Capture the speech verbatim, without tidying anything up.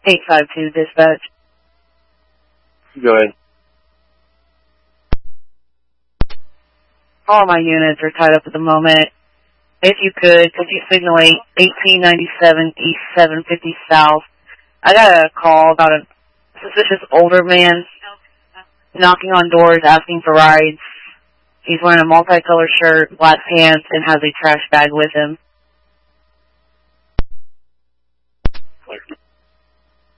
eight five two, dispatch. Go ahead. All my units are tied up at the moment. If you could, could you signal eighteen ninety-seven East seven fifty South? I got a call about a suspicious older man knocking on doors, asking for rides. He's wearing a multicolored shirt, black pants, and has a trash bag with him.